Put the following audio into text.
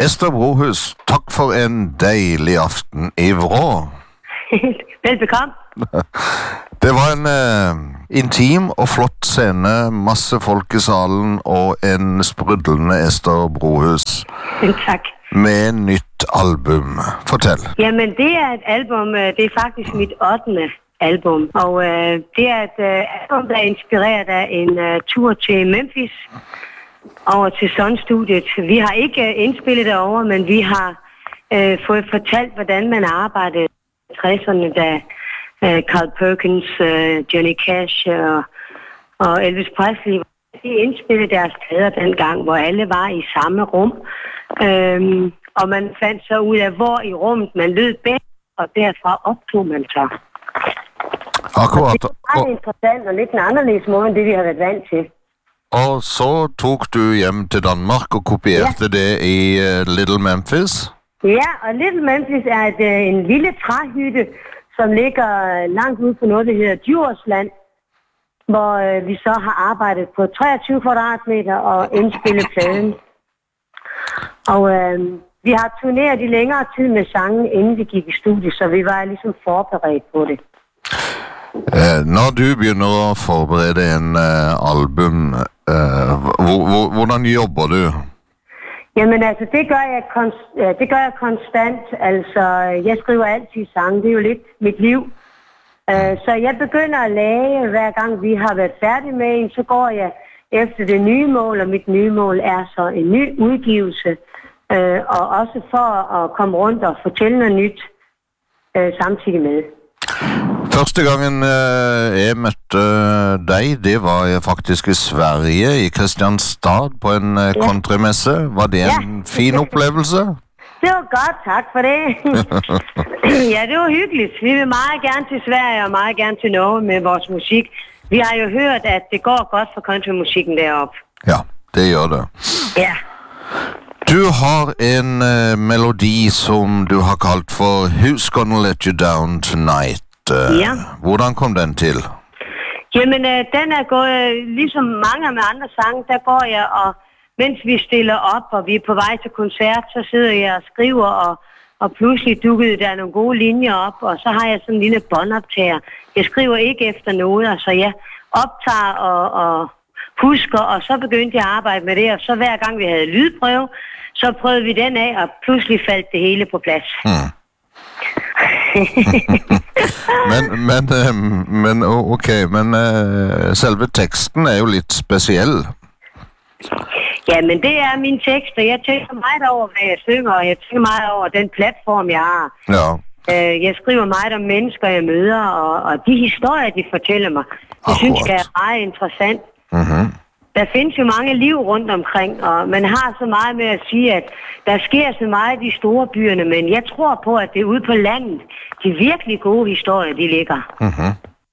Esther Brohus, tak for en dejlig aften i Vrå. Velbekomme. Det var en intim og flott scene, masse folk i salen og en sprudlende Esther Brohus. Tak. Med nytt album. Fortæl. Jamen, det er et album, det er faktisk mit 8. album. Og det er et album, der er inspireret af en tur til Memphis over til Sun-studiet. Vi har ikke indspillet derovre, men vi har fået fortalt, hvordan man arbejdede i 60'erne, da Carl Perkins, Johnny Cash og Elvis Presley, de indspillede deres plader dengang, hvor alle var i samme rum. Og man fandt så ud af, hvor i rummet man lød bedst, og derfra optog man så. Akkurat. Og det er meget interessant og lidt en anderledes måde, end det vi har været vant til. Og så tog du hjem til Danmark og kopierede det i Little Memphis? Ja, og Little Memphis er en lille træhytte, som ligger langt ude på noget, der hedder Djursland, hvor vi så har arbejdet på 23 kvadratmeter og indspillet pladen. Og vi har turneret i længere tid med sangen, inden vi gik i studie, så vi var ligesom forberedt på det. Når du begynder at forberede en album, hvordan jobber du? Jamen altså, det gør jeg konstant. Altså, jeg skriver altid sange. Det er jo lidt mit liv. Så jeg begynder at lage, hver gang vi har været færdige med en, så går jeg efter det nye mål, og mit nye mål er så en ny udgivelse. Og også for at komme rundt og fortælle noget nyt samtidig med. Første gangen jeg mødte dig, det var jeg faktisk i Sverige, i Kristianstad, på en countrymesse. Var det en fin oplevelse? Det var godt, tak for det. Ja, det var hyggeligt. Vi vil meget gerne til Sverige og meget gerne til Norge med vores musik. Vi har jo hørt, at det går godt for countrymusikken deroppe. Ja, det gør det. Ja. Du har en melodi, som du har kaldt for Who's Gonna Let You Down Tonight? Ja. Hvordan kom den til? Jamen, den er gået, ligesom mange af andre sange, der går jeg, og mens vi stiller op, og vi er på vej til koncert, så sidder jeg og skriver, og pludselig dukkede der nogle gode linjer op, og så har jeg sådan en lille båndoptager. Jeg skriver ikke efter noder, så jeg optager og husker, og så begyndte jeg at arbejde med det, og så hver gang vi havde lydprøve, så prøvede vi den af, og pludselig faldt det hele på plads. men okay, men selve teksten er jo lidt speciel. Ja, men det er min tekst, og jeg tænker meget over, hvad jeg synger, og jeg tænker meget over den platform, jeg har. Ja. Jeg skriver meget om mennesker, jeg møder, og de historier, de fortæller mig, det synes jeg er meget interessant. Mm-hmm. Der findes jo mange liv rundt omkring, og man har så meget med at sige, at der sker så meget i de store byerne, men jeg tror på, at det er ude på landet, de virkelig gode historier, de ligger. Mm-hmm.